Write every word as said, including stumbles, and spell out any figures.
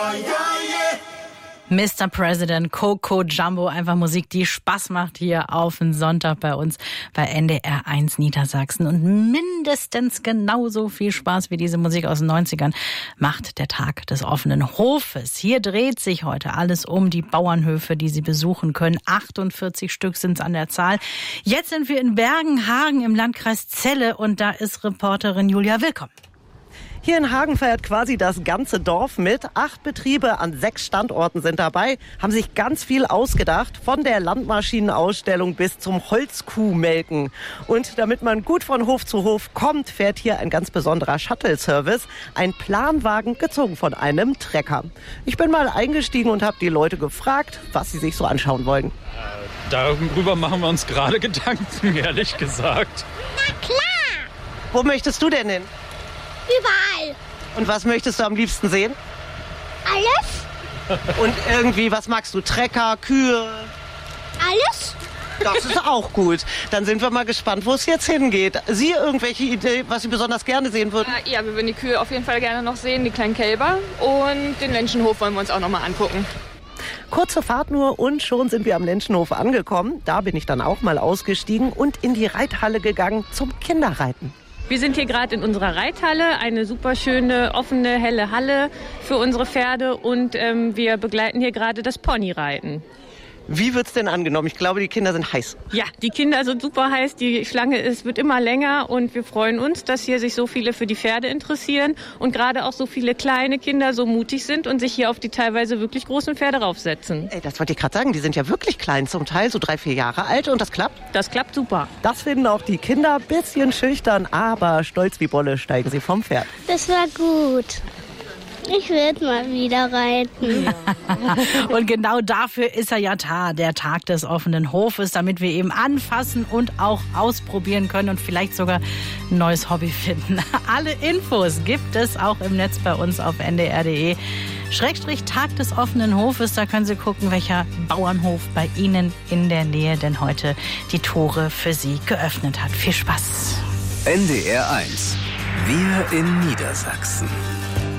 Mister President, Coco Jumbo, einfach Musik, die Spaß macht hier auf den Sonntag bei uns bei N D R eins Niedersachsen. Und mindestens genauso viel Spaß wie diese Musik aus den neunzigern macht der Tag des offenen Hofes. Hier dreht sich heute alles um die Bauernhöfe, die Sie besuchen können. achtundvierzig Stück sind es an der Zahl. Jetzt sind wir in Bergenhagen im Landkreis Celle und da ist Reporterin Julia Willkommen. Hier in Hagen feiert quasi das ganze Dorf mit. Acht Betriebe an sechs Standorten sind dabei, haben sich ganz viel ausgedacht, von der Landmaschinenausstellung bis zum Holzkuhmelken. Und damit man gut von Hof zu Hof kommt, fährt hier ein ganz besonderer Shuttle-Service, ein Planwagen gezogen von einem Trecker. Ich bin mal eingestiegen und habe die Leute gefragt, was sie sich so anschauen wollen. Äh, darüber machen wir uns gerade Gedanken, ehrlich gesagt. Na klar! Wo möchtest du denn hin? Überall. Und was möchtest du am liebsten sehen? Alles? Und irgendwie, was magst du? Trecker, Kühe? Alles? Das ist auch gut. Dann sind wir mal gespannt, wo es jetzt hingeht. Sie irgendwelche Idee, was Sie besonders gerne sehen würden? Ja, wir würden die Kühe auf jeden Fall gerne noch sehen, die kleinen Kälber. Und den Lenschenhof wollen wir uns auch noch mal angucken. Kurze Fahrt nur und schon sind wir am Lenschenhof angekommen. Da bin ich dann auch mal ausgestiegen und in die Reithalle gegangen zum Kinderreiten. Wir sind hier gerade in unserer Reithalle, eine super schöne, offene, helle Halle für unsere Pferde und ähm, wir begleiten hier gerade das Ponyreiten. Wie wird's denn angenommen? Ich glaube, die Kinder sind heiß. Ja, die Kinder sind super heiß, die Schlange ist, wird immer länger und wir freuen uns, dass hier sich so viele für die Pferde interessieren und gerade auch so viele kleine Kinder so mutig sind und sich hier auf die teilweise wirklich großen Pferde raufsetzen. Ey, das wollte ich gerade sagen, die sind ja wirklich klein, zum Teil so drei, vier Jahre alt und das klappt? Das klappt super. Das finden auch die Kinder, bisschen schüchtern, aber stolz wie Bolle steigen sie vom Pferd. Das war gut. Ich will mal wieder reiten. Ja. Und genau dafür ist er ja da, der Tag des offenen Hofes, damit wir eben anfassen und auch ausprobieren können und vielleicht sogar ein neues Hobby finden. Alle Infos gibt es auch im Netz bei uns auf n d r punkt d e. Schrägstrich Tag des offenen Hofes, da können Sie gucken, welcher Bauernhof bei Ihnen in der Nähe denn heute die Tore für Sie geöffnet hat. Viel Spaß. N D R eins. Wir in Niedersachsen.